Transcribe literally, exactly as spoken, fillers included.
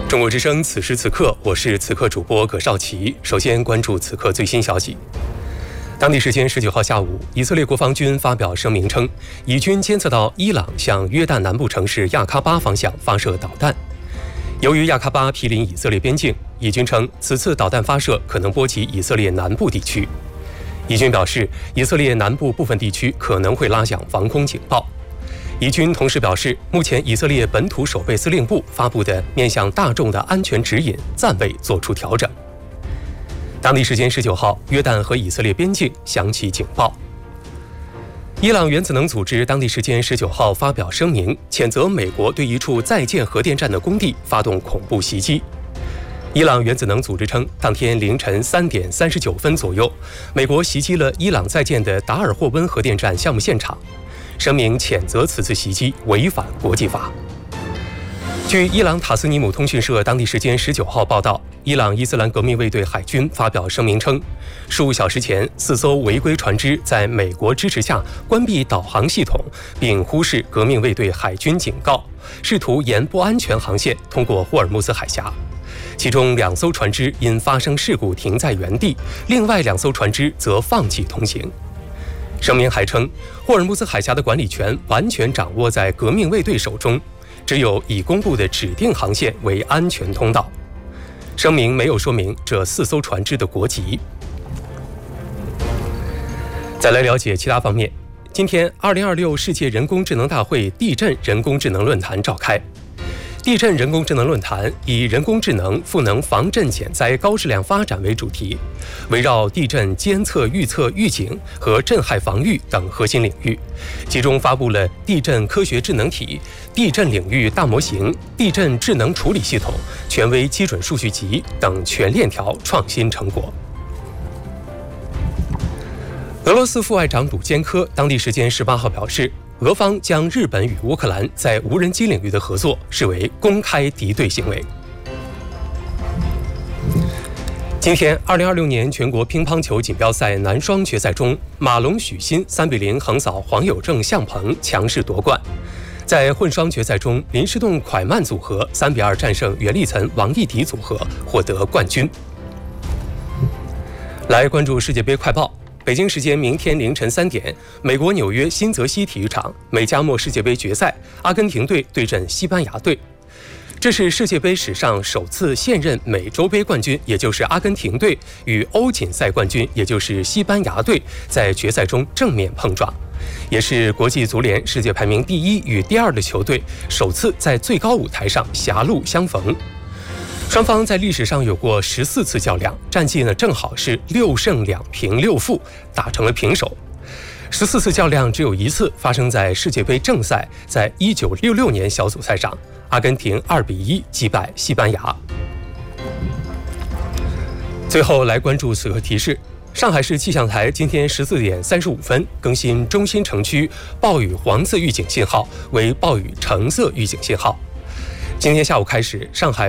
中国之声，此时此刻，我是此刻主播葛少奇。首先关注此刻最新消息。当地时间十九号下午，以色列国防军发表声明称，以军监测到伊朗向约旦南部城市亚喀巴方向发射导弹。由于亚喀巴毗邻以色列边境，以军称此次导弹发射可能波及以色列南部地区。以军表示，以色列南部部分地区可能会拉响防空警报。以军同时表示，目前以色列本土守备司令部发布的面向大众的安全指引暂未做出调整。当地时间十九号，约旦和以色列边境响起警报。伊朗原子能组织当地时间十九号发表声明，谴责美国对一处在建核电站的工地发动恐怖袭击。伊朗原子能组织称，当天凌晨三点三十九分左右，美国袭击了伊朗在建的达尔霍温核电站项目现场。声明谴责此次袭击违反国际法。据伊朗塔斯尼姆通讯社当地时间十九号报道，伊朗伊斯兰革命卫队海军发表声明称，数小时前，四艘违规船只在美国支持下关闭导航系统，并忽视革命卫队海军警告，试图沿不安全航线通过霍尔木兹海峡。其中两艘船只因发生事故停在原地，另外两艘船只则放弃通行。声明还称，霍尔木兹海峡的管理权完全掌握在革命卫队手中，只有已公布的指定航线为安全通道。声明没有说明这四艘船只的国籍。再来了解其他方面，今天二零二六世界人工智能大会地震人工智能论坛召开。地震人工智能论坛以人工智能赋能防震减灾高质量发展为主题，围绕地震监测、预测、预警和震害防御等核心领域，其中发布了地震科学智能体、地震领域大模型、地震智能处理系统、权威基准数据集等全链条创新成果。俄罗斯副外长鲁坚科当地时间十八号表示，俄方将日本与乌克兰在无人机领域的合作视为公开敌对行为。今天，二零二六年全国乒乓球锦标赛男双决赛中，马龙许昕三比零横扫黄有正向鹏，强势夺冠。在混双决赛中，林诗栋蒯曼组合三比二战胜袁立岑王艺迪组合，获得冠军。来关注世界杯快报。北京时间明天凌晨三点，美国纽约新泽西体育场美加墨世界杯决赛，阿根廷队对阵西班牙队。这是世界杯史上首次现任美洲杯冠军，也就是阿根廷队与欧锦赛冠军，也就是西班牙队在决赛中正面碰撞，也是国际足联世界排名第一与第二的球队首次在最高舞台上狭路相逢。双方在历史上有过十四次较量，战绩呢正好是六胜两平六负，打成了平手。十四次较量只有一次发生在世界杯正赛，在一九六六年小组赛上，阿根廷二比一击败西班牙。最后来关注此刻提示：上海市气象台今天十四点三十五分更新中心城区暴雨黄色预警信号为暴雨橙色预警信号。今天下午开始，上海